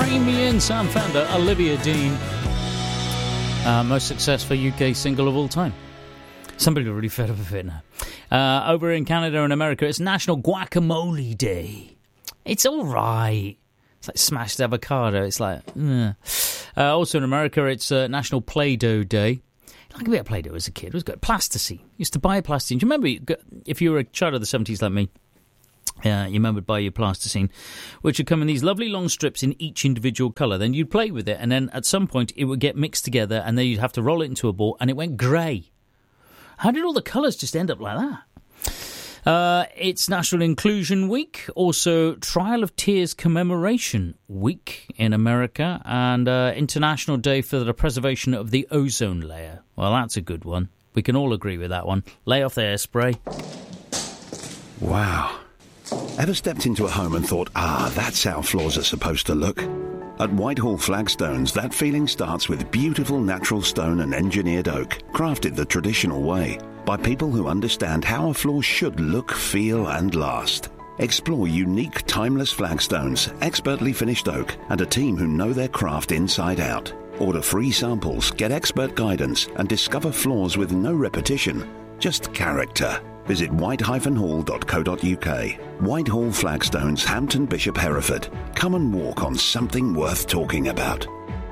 Train Me In, Sam Fender, Olivia Dean. Most successful UK single of all time. Somebody really fed up with it now. Over in Canada and America, it's National Guacamole Day. It's all right. It's like smashed avocado. It's like, also in America, it's National Play-Doh Day. I like a bit of Play-Doh as a kid. It was good. Plasticine. Used to buy plasticine. Do you remember, if you were a child of the 70s like me, you remember buy your plasticine, which would come in these lovely long strips in each individual colour. Then you'd play with it, and then at some point it would get mixed together, and then you'd have to roll it into a ball, and it went grey. How did all the colours just end up like that? It's National Inclusion Week, also Trial of Tears Commemoration Week in America, and International Day for the Preservation of the Ozone Layer. Well, that's a good one. We can all agree with that one. Lay off the hairspray. Wow. Ever stepped into a home and thought, that's how floors are supposed to look? At Whitehall Flagstones, that feeling starts with beautiful natural stone and engineered oak, crafted the traditional way, by people who understand how a floor should look, feel and last. Explore unique, timeless flagstones, expertly finished oak, and a team who know their craft inside out. Order free samples, get expert guidance, and discover floors with no repetition, just character. Visit white-hall.co.uk. Whitehall Flagstones, Hampton Bishop, Hereford. Come and walk on something worth talking about.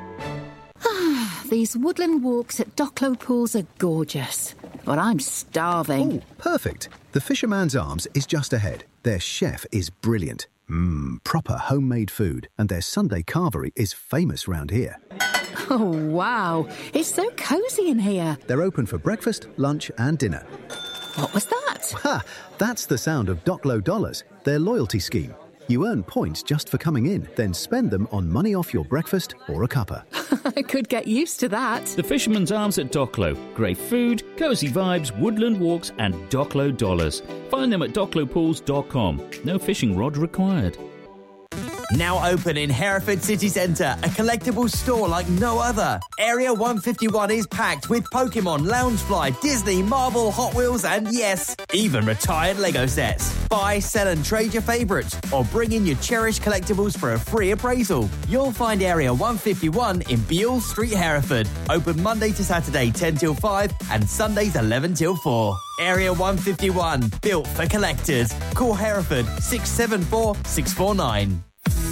These woodland walks at Docklow Pools are gorgeous, but I'm starving. Oh, perfect. The Fisherman's Arms is just ahead. Their chef is brilliant. Proper homemade food, and their Sunday carvery is famous round here. Oh, wow. It's so cosy in here. They're open for breakfast, lunch and dinner. What was that? Ha! That's the sound of Docklow Dollars, their loyalty scheme. You earn points just for coming in, then spend them on money off your breakfast or a cuppa. I could get used to that. The Fisherman's Arms at Docklow. Great food, cosy vibes, woodland walks and Docklow dollars. Find them at docklowpools.com. No fishing rod required. Now open in Hereford City Centre, a collectibles store like no other. Area 151 is packed with Pokemon, Loungefly, Disney, Marvel, Hot Wheels and yes, even retired Lego sets. Buy, sell and trade your favourites or bring in your cherished collectibles for a free appraisal. You'll find Area 151 in Beale Street, Hereford. Open Monday to Saturday 10 till 5 and Sundays 11 till 4. Area 151, built for collectors. Call Hereford 674 649.